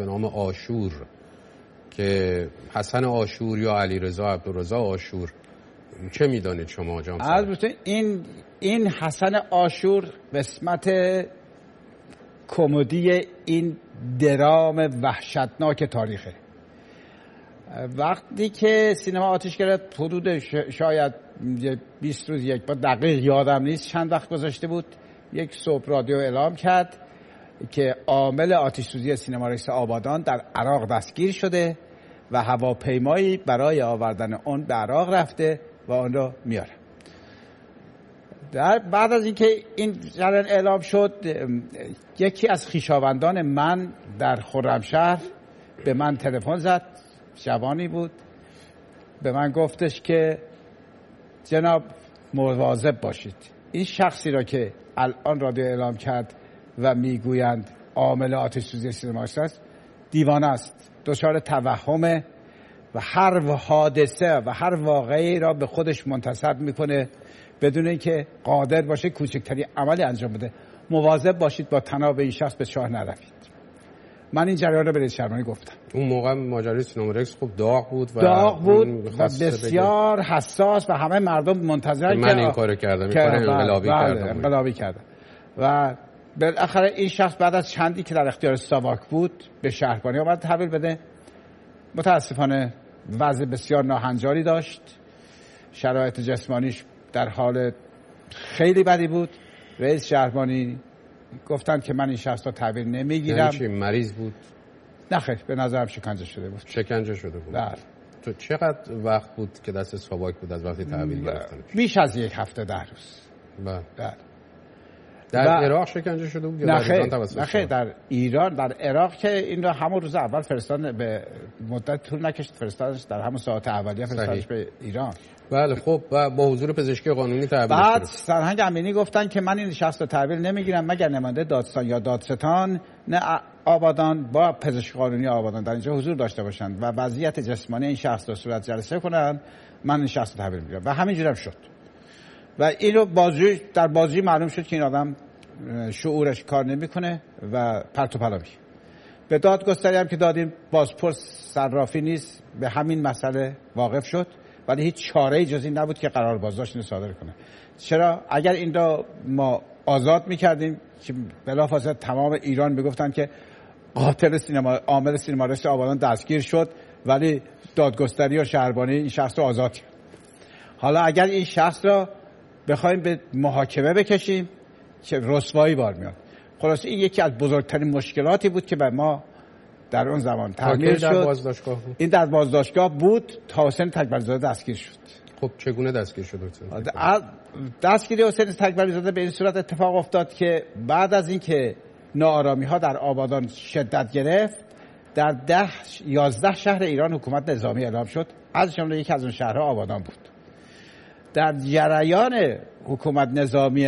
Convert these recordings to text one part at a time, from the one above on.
به نام عاشور که حسن عاشور یا علیرضا عبدالرضا عاشور، چه میدانید شما جناب؟ البته این حسن عاشور قسمت کمدی این درام وحشتناک تاریخه. وقتی که سینما آتش گرفت حدود شاید 20 روز یک بار، دقیق یادم نیست چند وقت گذاشته بود، یک صبح رادیو اعلام کرد که عامل آتش سوزی سینما رئیس آبادان در عراق دستگیر شده و هواپیمایی برای آوردن اون به عراق رفته و اون رو میاره. بعد از اینکه این جریان اعلام شد، یکی از خویشاوندان من در خرمشهر به من تلفن زد، جوانی بود، به من گفتش که جناب مواظب باشید، این شخصی را که الان رادیو اعلام کرد و میگویند عامل آتش سوزی سینما است، دیوانه است، دچار توهمه و هر حادثه و هر واقعی را به خودش منتسب میکنه بدون اینکه قادر باشه کوچکترین عملی انجام بده. مواظب باشید با طناب این شخص به چاه نروید. من این جریان رو به رئیس شهربانی گفتم. اون موقع ماجرای سینما رکس خوب داغ بود و بسیار حساس و همه مردم منتظرن من این کارو کردم، این کار انقلابی کردم. و بالاخره این شخص بعد از چندی که در اختیار ساواک بود به شهربانی آمد تحویل بده. متاسفانه وضع بسیار ناهنجاری داشت، شرایط جسمانیش در حال خیلی بدی بود. رئیس شهربانی گفتن که من این شخص رو تحویل نمیگیرم. چی مریض بود؟ نه خیر، به نظرم شکنجه شده بود. شکنجه شده بود. بله. تو چقدر وقت بود که دست ساواک بود از وقتی تحویل گرفتن؟ بیش از یک هفته 10 روز. بله. در عراق شکنجه شده بود یا در ایران؟ نه خیر، در ایران، در عراق که این رو همون روز اول فرستادن، به مدت طول نکشید فرستادنش، در همون ساعت اولیه فرستادنش به ایران. بله. خب و با حضور پزشکی قانونی تحویل شد. بعد سرهنگ امینی گفتن که من این شخص رو تحویل نمیگیرم مگر نماینده دادستان یا دادستان نه آبادان با پزشکی قانونی آبادان در اینجا حضور داشته باشند و وضعیت جسمانی این شخص رو صورت جلسه کنن، من این شخص رو تحویل میگیرم. و همینجوری هم شد. و اینو در بازی معلوم شد که این آدم شعورش کار نمیکنه و پرت و پلا میشه. به دادگستری هم که دادیم، بازپرس صرافی نیست، به همین مسئله واقف شد، ولی هیچ چاره‌ای جز این نبود که قرار بازداشت اینو صادر کنه. چرا؟ اگر این را ما آزاد میکردیم که بلافاصله تمام ایران میگفتن که قاتل سینما، عامل سینما رئیس آبادان دستگیر شد، ولی دادگستری و شهربانی این شخص رو آزاد کرد. حالا اگر این شخص را بخوایم به محاکمه بکشیم که رسوایی بار میاد. خلاص این یکی از بزرگترین مشکلاتی بود که به ما در اون زمان تعمیر شد. این در بازداشتگاه بود تا حسین تکبری‌زاده دستگیر شد. خب چگونه دستگیر شد؟ دستگیری حسین تکبری‌زاده به این صورت اتفاق افتاد که بعد از اینکه ناآرامی‌ها در آبادان شدت گرفت، در 11 شهر ایران حکومت نظامی اعلام شد، از جمله یکی از اون شهرها آبادان بود. در جریان حکومت نظامی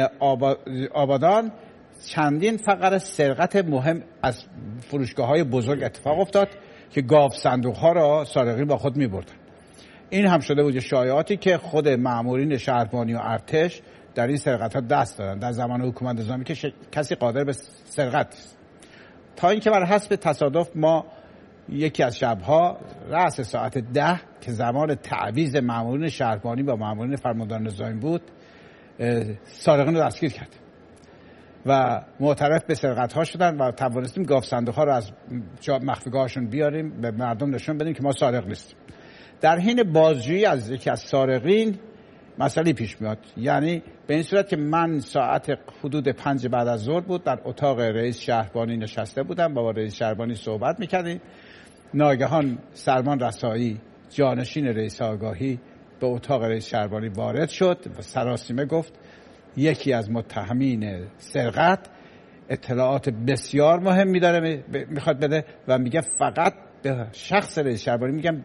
آبادان چندین فقره سرقت مهم از فروشگاه‌های بزرگ اتفاق افتاد که گاو صندوق‌ها را سارقین با خود می‌بردن. این هم شده بود شایعاتی که خود مأمورین شهربانی و ارتش در این سرقت‌ها دست دارن در زمان حکومت نظامی که کسی قادر به سرقت نیست. تا اینکه بر حسب تصادف ما یکی از شب‌ها رأس ساعت 10 که زمان تعویض مأمورین شهربانی با مأمورین فرماندار نظامی بود، سارقین رو دستگیر کرد و معترف به سرقت‌ها شدن و توانستیم گاو صندوق‌ها رو از مخفیگاهشون بیاریم به مردم نشون بدیم که ما سارق نیستیم. در حین بازجویی از یکی از سارقین مسئله پیش میاد، یعنی به این صورت که من ساعت حدود 5 بعد از ظهر بود در اتاق رئیس شهربانی نشسته بودم با رئیس شهربانی صحبت می‌کردیم. ناگهان سرمان رسایی جانشین رئیس آگاهی به اتاق رئیس شهربانی وارد شد و سراسیمه گفت یکی از متهمین سرقت اطلاعات بسیار مهمی داره میخواد بده و میگه فقط به شخص رئیس شهربانی میگم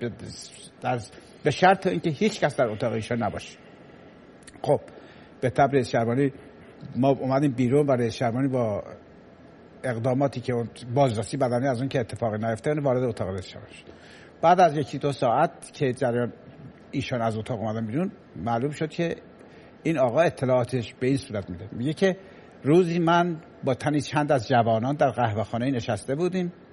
به شرط اینکه هیچ کس در اتاق ایشان نباشه. خب به طبع رئیس شهربانی ما اومدیم بیرون و رئیس شهربانی با اقداماتی که بازرسی بدنی از اون که اتفاقی نیفته وارد اتاق رئیس شهربانی شد. بعد از 1-2 ساعت که جریان ایشان از اتاق اومدن بیرون معلوم شد که این آقا اطلاعاتش به این صورت میده. میگه که روزی من با تنی چند از جوانان در قهوه‌خانه نشسته بودیم